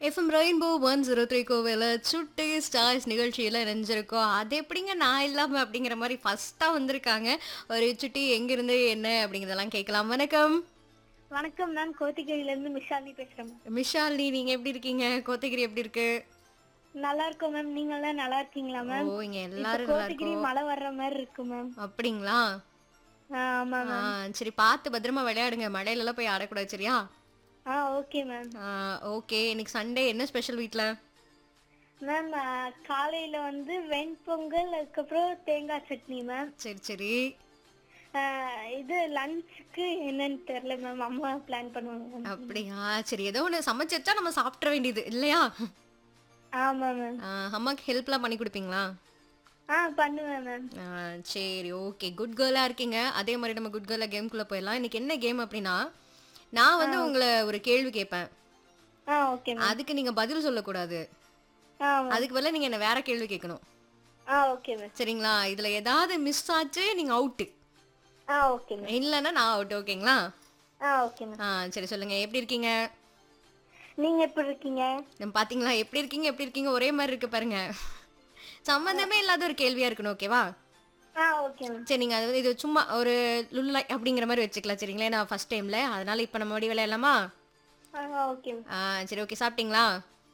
FM rainbow 103 கோவில சுட்டி stars நிகழ்ச்சியில இணைஞ்சிருக்கோம். அது எப்படிங்க நான் இல்லாம அப்படிங்கிற மாரி ஃபர்ஸ்ட்டா வந்திருக்காங்க. ஒரு சுட்டி எங்கிருந்து என்ன அப்படிங்கிறதெல்லாம் கேட்கலாம். வணக்கம். வணக்கம் மேம். கோத்தகிரியில இருந்து மிஷாலி பேசுறேன் மேம். மிஷாலினி நீங்க எப்படி இருக்கீங்க? கோத்தகிரி எப்படி இருக்கு? நல்லா இருக்கோம் மேம். நீங்க எல்லாம் நல்லா இருக்கீங்களா ஓ! மேம்? இங்க இப்ப எல்லாரும் நல்லா கோத்தகிரி இருக்கோம். மழை வர்ற மாதிரி இருக்கு மேம். அப்படிங்களா? ஆமா ஆ மேம். சரி பார்த்து பத்திரமா விளையாடுங்க. மழையிலலாம் போய் ஆடக்கூடாது சரியா? Okay ma'am. ஆ ஓகே. இன்னைக்கு சண்டே என்ன ஸ்பெஷல் வீட்ல? மேம் காலையில வந்து வெண்பொங்கல், அதுக்கப்புறம் தேங்காய் சட்னி மேம். சரி, சரி. இது லஞ்சுக்கு என்னன்னு தெரியல மேம். அம்மா பிளான் பண்ணுவாங்க மேம். அப்படியா? சரி ஏதோ ஒண்ணு சமைச்சு வச்சா நம்ம சாப்பிட்ற வேண்டியது இல்லையா? ஆமா மேம். அம்மாக்கு ஹெல்ப்லாம் பண்ணி குடுப்பீங்களா? பண்ணுவேன் மேம். ஆ சரி ஓகே. குட் கேர்லா இருக்கீங்க. அதே மாரி நம்ம குட் கேர்லா கேம்குள்ள போயிடலாம். இன்னைக்கு என்ன கேம் அப்படின்னா, நான் வந்து உங்கள ஒரு கேள்வி கேட்பேன். Okay ma'am. அதுக்கு நீங்க பதில் சொல்லக்கூடாது. மேம். அதுக்கு பதிலா நீங்க என்ன வேற கேள்வி கேட்கணும். Okay ma'am. சரிங்களா? இதுல ஏதாவது மிஸ் ஆச்சு நீங்க அவுட்டு. Okay ma'am. இல்லன்னா நான் அவுட் ஓகேங்களா? Okay ma'am. ஆ சரி சொல்லுங்க. எப்படி இருக்கீங்க? நீங்க எப்படி இருக்கீங்க? பாத்தீங்களா? எப்படி இருக்கீங்க? எப்படி இருக்கீங்க? ஒரே மாரி இருக்கு பாருங்க. சம்மந்தமே இல்லாத ஒரு கேள்வியா இருக்கணும் ஓகேவா? Okay ma'am. சரி நீங்க அது இது சும்மா ஒரு லுல்லாய் அப்படிங்கிற மாரி வச்சுக்கலாம் சரிங்களா? நான் ஃபர்ஸ்ட் டைம்ல. அதனால இப்ப நம்ம மறுபடியும் விளையாடலாமா? Okay ma'am. சரி ஓகே. சாப்பிட்டீங்களா?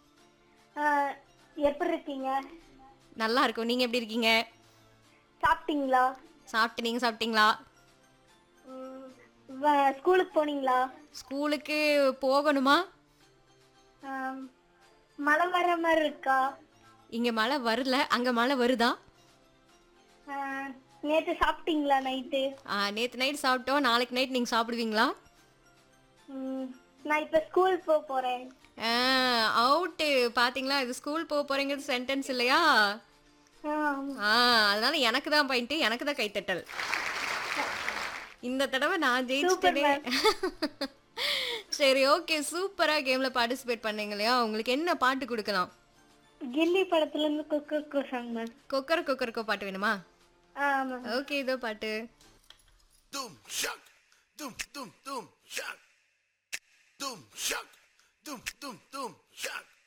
எப்படி இருக்கீங்க? நல்லா இருக்கும். நீங்க எப்படி இருக்கீங்க? சாப்பிட்டீங்களா? சாப்பிட்டு நீங்க சாப்பிட்டீங்களா? ஸ்கூலுக்கு போனீங்களா? ஸ்கூலுக்கு போகணுமா? ஆம், மழை வர்ற மாதிரி இருக்கா? இங்க மழை வரல. அங்க மழை வருதா? ஆ, நேத்து சாப்பிட்டீங்களா நைட்டு? நேத்து நைட் சாப்பிட்டோம். நாளைக்கு நைட் நீங்க சாப்பிடுவீங்களா? நான் இப்ப ஸ்கூல் போறேன். அவுட்டு. பாத்தீங்களா? இது ஸ்கூல் போறீங்கிறது சென்டென்ஸ் இல்லையா? ஆமா. ஆ அதனால எனக்கு தான் பாயிண்ட். எனக்கு தான் கைத்தட்டல். இந்த தடவை நான் சூப்பர் ஜெயிச்சிட்டேனே. மேம். சரி ஓகே. சூப்பரா கேம்ல பார்ட்டிசிபேட் பண்ணீங்க இல்லையா? உங்களுக்கு என்ன பாட்டு குடுக்கலாம்? கில்லி படத்துல இருந்து குக்கு சாங் மேம். கொக்கர கொக்கரக்கோ பாட்டு வேணுமா? ஆமா. ஓகே இதோ பாட்டு. Doom shock, doom shock, doom shock, doom shock.